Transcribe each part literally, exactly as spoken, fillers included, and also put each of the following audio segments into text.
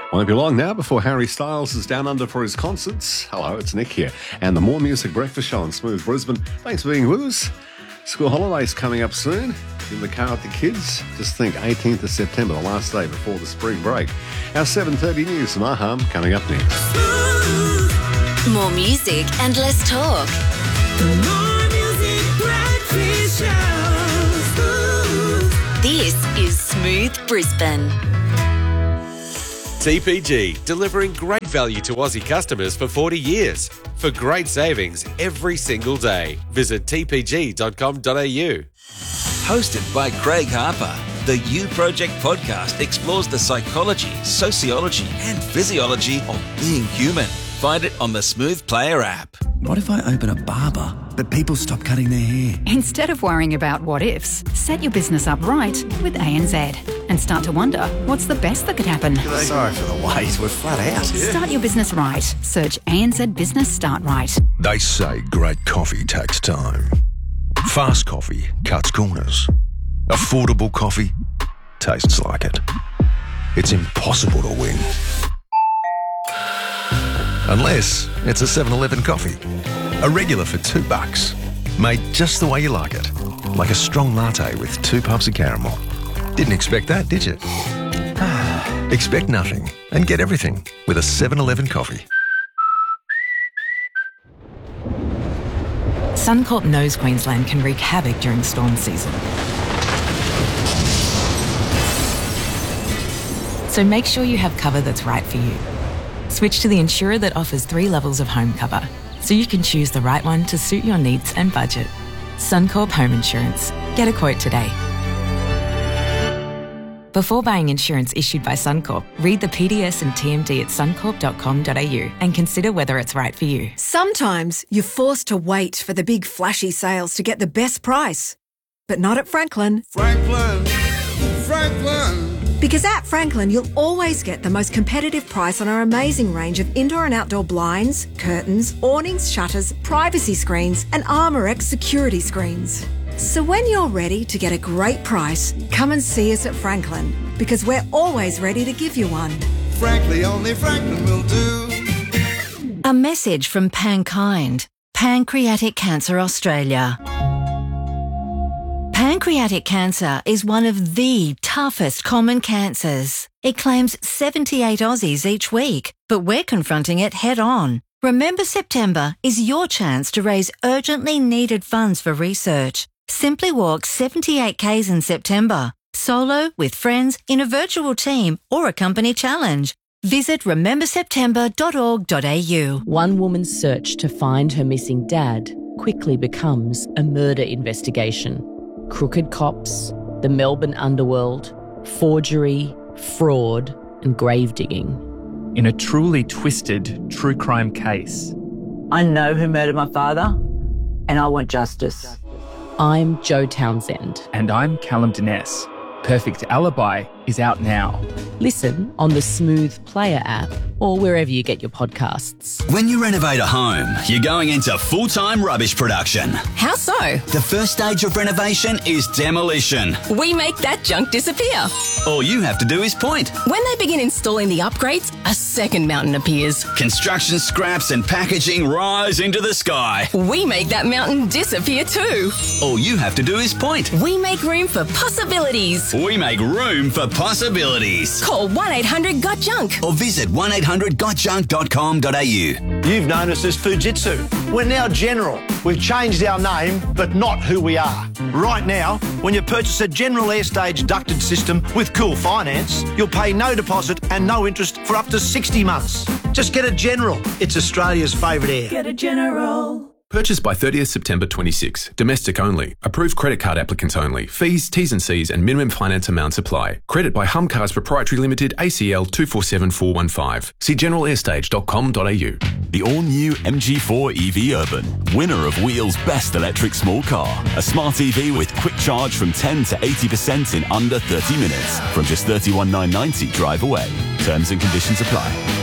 Won't be long now before Harry Styles is down under for his concerts. Hello, it's Nick here. And the More Music Breakfast Show on Smooth Brisbane. Thanks for being with us. School holidays coming up soon. In the car with the kids. Just think eighteenth of September, the last day before the spring break. Our seven thirty news from Aham coming up next. More music and less talk. More Music Breakfast Show. This is Smooth Brisbane. T P G, delivering great value to Aussie customers for forty years. For great savings every single day. Visit t p g dot com dot a u. Hosted by Craig Harper, the You Project podcast explores the psychology, sociology and physiology of being human. Find it on the Smooth Player app. What if I open a barber, but people stop cutting their hair? Instead of worrying about what ifs, set your business up right with A N Z and start to wonder what's the best that could happen. Sorry for the wait, we're flat out. Start your business right. Search A N Z Business Start Right. They say great coffee takes time. Fast coffee cuts corners. Affordable coffee tastes like it. It's impossible to win. Unless it's a seven eleven coffee. A regular for two bucks. Made just the way you like it. Like a strong latte with two puffs of caramel. Didn't expect that, did you? Expect nothing and get everything with a seven eleven coffee. Suncorp knows Queensland can wreak havoc during storm season. So make sure you have cover that's right for you. Switch to the insurer that offers three levels of home cover, so you can choose the right one to suit your needs and budget. Suncorp Home Insurance. Get a quote today. Before buying insurance issued by Suncorp, read the P D S and T M D at suncorp dot com dot a u and consider whether it's right for you. Sometimes you're forced to wait for the big flashy sales to get the best price. But not at Franklin. Franklin, Franklin. Because at Franklin, you'll always get the most competitive price on our amazing range of indoor and outdoor blinds, curtains, awnings, shutters, privacy screens, and ArmorX security screens. So when you're ready to get a great price, come and see us at Franklin, because we're always ready to give you one. Frankly, only Franklin will do. A message from Pankind, Pancreatic Cancer Australia. Pancreatic cancer is one of the toughest common cancers. It claims seventy-eight Aussies each week, but we're confronting it head on. Remember September is your chance to raise urgently needed funds for research. Simply walk seventy-eight kays in September, solo, with friends, in a virtual team or a company challenge. Visit remember september dot org dot a u. One woman's search to find her missing dad quickly becomes a murder investigation. Crooked cops, the Melbourne underworld, forgery, fraud and grave digging. In a truly twisted true crime case. I know who murdered my father and I want justice. I'm Joe Townsend. And I'm Callum Dines. Perfect Alibi is out now. Listen on the Smooth Player app or wherever you get your podcasts. When you renovate a home, you're going into full-time rubbish production. How so? The first stage of renovation is demolition. We make that junk disappear. All you have to do is point. When they begin installing the upgrades, a second mountain appears. Construction scraps and packaging rise into the sky. We make that mountain disappear too. All you have to do is point. We make room for possibilities. We make room for possibilities. Call one eight hundred got junk or visit one eight hundred got junk dot com dot a u. You've known us as Fujitsu. We're now General. We've changed our name, but not who we are. Right now, when you purchase a General Airstage ducted system with Cool Finance, you'll pay no deposit and no interest for up to sixty months. Just get a General. It's Australia's favourite air. Get a General. Purchased by thirtieth September twenty-six. Domestic only. Approved credit card applicants only. Fees, T's and C's and minimum finance amounts apply. Credit by Hum Cars Proprietary Limited, A C L two four seven four one five. See general airstage dot com dot a u. The all-new M G four E V Urban. Winner of Wheel's Best Electric Small Car. A smart E V with quick charge from ten to eighty percent in under thirty minutes. From just thirty-one thousand nine hundred ninety drive away. Terms and conditions apply.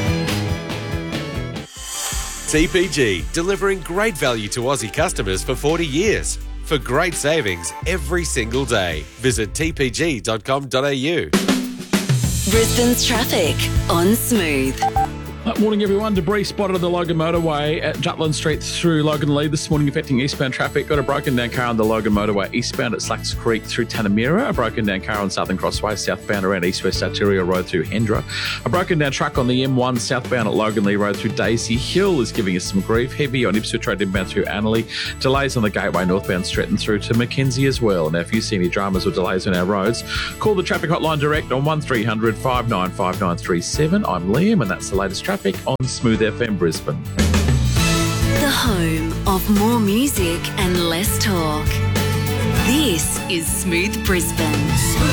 T P G, delivering great value to Aussie customers for forty years. For great savings every single day. Visit t p g dot com dot a u. Brisbane's traffic on Smooth. Uh, morning, everyone. Debris spotted on the Logan Motorway at Jutland Street through Logan Lee this morning, affecting eastbound traffic. Got a broken down car on the Logan Motorway eastbound at Slacks Creek through Tanamira. A broken down car on Southern Crossway southbound around East West Arterial Road through Hendra. A broken down truck on the M one southbound at Logan Lee Road through Daisy Hill is giving us some grief. Heavy on Ipswich Road inbound through Annerley. Delays on the Gateway northbound Stretton through to Mackenzie as well. Now, if you see any dramas or delays on our roads, call the traffic hotline direct on one three hundred five nine five nine three seven. I'm Liam, and that's the latest traffic on Smooth F M Brisbane. The home of more music and less talk. This is Smooth Brisbane.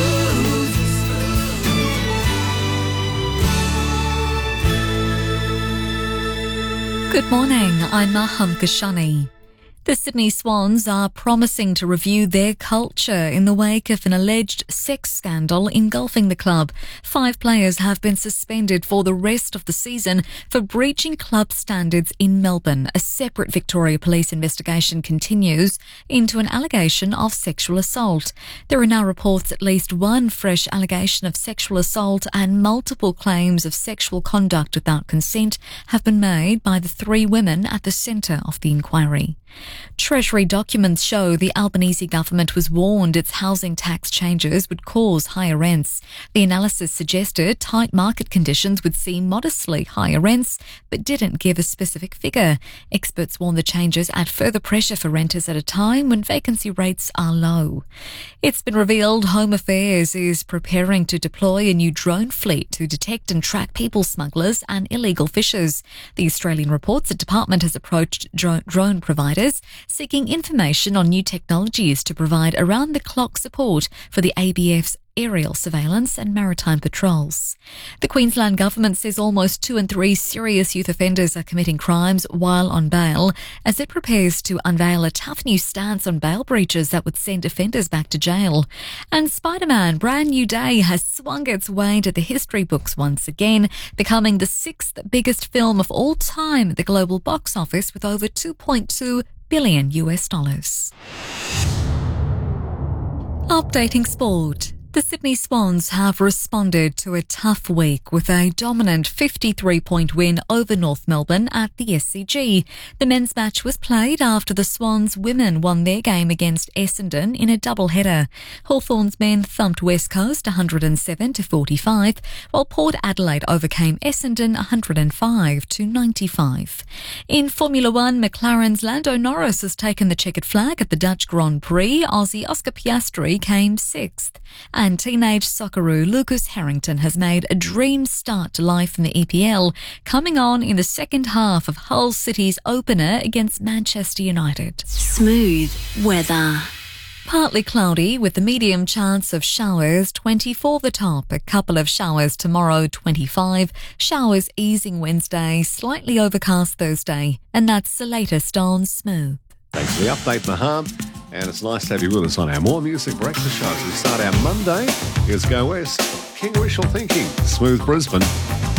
Good morning, I'm Maham Kashani. The Sydney Swans are promising to review their culture in the wake of an alleged sex scandal engulfing the club. Five players have been suspended for the rest of the season for breaching club standards in Melbourne. A separate Victoria Police investigation continues into an allegation of sexual assault. There are now reports at least one fresh allegation of sexual assault and multiple claims of sexual conduct without consent have been made by the three women at the centre of the inquiry. Treasury documents show the Albanese government was warned its housing tax changes would cause higher rents. The analysis suggested tight market conditions would see modestly higher rents, but didn't give a specific figure. Experts warn the changes add further pressure for renters at a time when vacancy rates are low. It's been revealed Home Affairs is preparing to deploy a new drone fleet to detect and track people smugglers and illegal fishers. The Australian reports the department has approached drone, drone providers seeking information on new technologies to provide around-the-clock support for the A B F's aerial surveillance and maritime patrols. The Queensland government says almost two in three serious youth offenders are committing crimes while on bail as it prepares to unveil a tough new stance on bail breaches that would send offenders back to jail. And Spider-Man Brand New Day has swung its way into the history books once again, becoming the sixth biggest film of all time at the global box office with over two point two billion U S dollars. Updating sport. The Sydney Swans have responded to a tough week with a dominant fifty-three point win over North Melbourne at the S C G. The men's match was played after the Swans women won their game against Essendon in a double-header. Hawthorn's men thumped West Coast one hundred seven to forty-five, while Port Adelaide overcame Essendon one hundred five to ninety-five. In Formula One, McLaren's Lando Norris has taken the checkered flag at the Dutch Grand Prix. Aussie Oscar Piastri came sixth. And teenage Socceroo Lucas Harrington has made a dream start to life in the E P L, coming on in the second half of Hull City's opener against Manchester United. Smooth weather. Partly cloudy with a medium chance of showers, twenty-four the top. A couple of showers tomorrow, twenty-five. Showers easing Wednesday, slightly overcast Thursday. And that's the latest on Smooth. Thanks for the update, Maham. And it's nice to have you with us on our More Music Breakfast show. As we start our Monday, here's Go West, King Wishful Thinking, Smooth Brisbane.